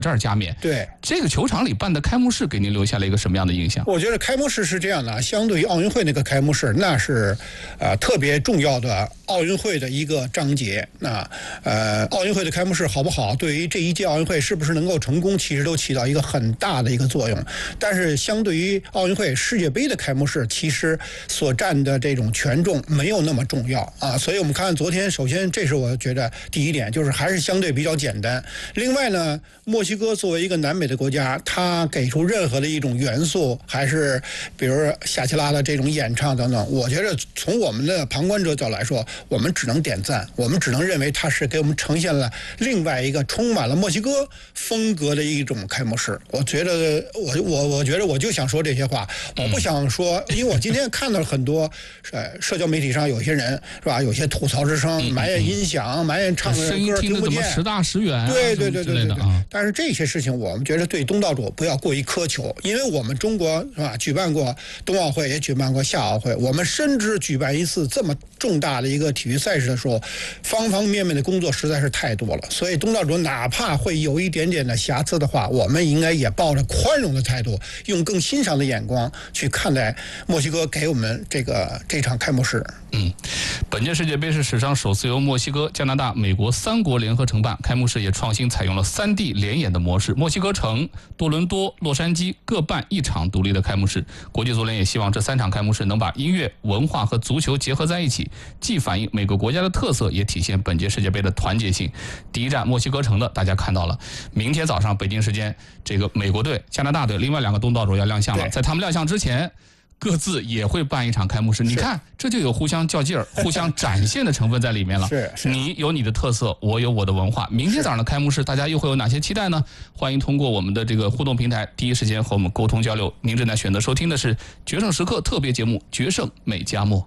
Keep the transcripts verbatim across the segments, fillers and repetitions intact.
这儿加冕。 对， 这个球场里办的开幕式给您留下了一个什么样的印象？ 我觉得开幕式是这样的，相对于奥运会那个开幕式，那是呃特别重要的奥运会的一个章节。那呃奥运会的开幕式好不好，对于这一届奥运会是不是能够成功，其实都起到一个很大的一个作用。但是相对于奥运会世界杯的开幕式，其实所占的这种权重没有那么重要啊。所以我们看昨天，首先这是我觉得第一点，就是还是相对比较简单。另外呢，墨西哥作为一个南美的国家，它给出任何的一种元素，还是比如夏奇拉的这种演唱等等，我觉得从我们的旁观者角度来说，我们只能点赞，我们只能认为它是给我们呈现了另外一个充满了墨西哥风格的一种开幕式。我觉得我我我觉得我就想说这些话，我不想说，因为我今天看到了很多呃社交媒体上有些人是吧，有些吐槽之声，埋怨音响，埋怨唱的歌听不见， 时大时远， 对对对对对对。 啊、 但是这些事情，我们觉得对东道主不要过于苛求，因为我们中国是吧，举办过冬奥会，也举办过夏奥会，我们深知举办一次这么重大的一个体育赛事的时候，方方面面的工作实在是太多了。所以东道主哪怕会有一点点的瑕疵的话，我们应该也抱着宽容的态度，用更欣赏的眼光去看待墨西哥给我们这个这场开幕式。 嗯，本届世界杯是史上首次由墨西哥、加拿大、美国三国联合承办，开幕式也创新采用了三地联演的模式，墨西哥城、多伦多、洛杉矶各办一场独立的开幕式。国际足联也希望这三场开幕式能把音乐、文化和足球结合在一起，既反映每个国家的特色，也体现本届世界杯的团结性。第一站墨西哥城的大家看到了，明天早上北京时间，这个美国队、加拿大队另外两个东道主要亮相了，在他们亮相之前，各自也会办一场开幕式，你看这就有互相较劲儿、互相展现的成分在里面了。 是是， 你有你的特色，我有我的文化。明天早上的开幕式，大家又会有哪些期待呢？欢迎通过我们的这个互动平台，第一时间和我们沟通交流。您正在选择收听的是《决胜时刻》特别节目《决胜美加墨》。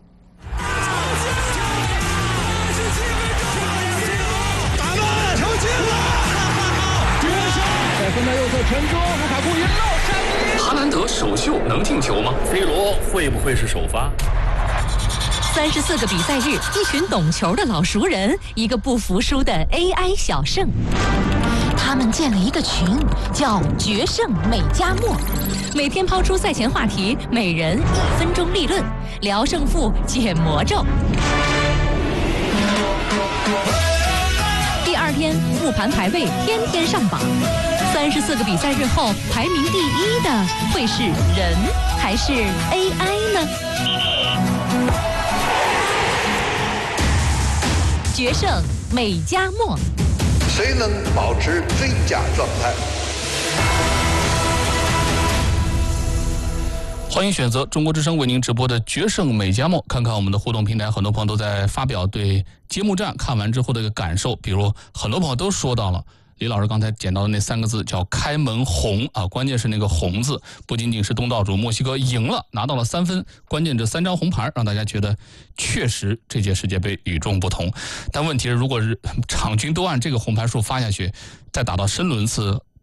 打了，球进了！决胜！在分在右侧传中，卢卡库赢了。 哈兰德首秀能进球吗 ？C 罗会不会是首发？ 三十四个比赛日，一群懂球的老熟人，一个不服输的 A I 小胜。他们建了一个群，叫“决胜美加墨”，每天抛出赛前话题，每人一分钟立论，聊胜负，解魔咒。第二天复盘排位，天天上榜。三十四个比赛日后，排名第一的会是人还是 A I 呢？决胜美加墨， 谁能保持最佳状态？ 欢迎选择中国之声为您直播的《决胜美加墨》，看看我们的互动平台，很多朋友都在发表对揭幕战看完之后的一个感受，比如很多朋友都说到了。李老师刚才捡到的那三个字叫开门红啊，关键是那个红字，不仅仅是东道主墨西哥赢了，拿到了三分，关键这三张红牌让大家觉得确实这届世界杯与众不同。但问题是，如果是场均都按这个红牌数发下去，再打到深轮次，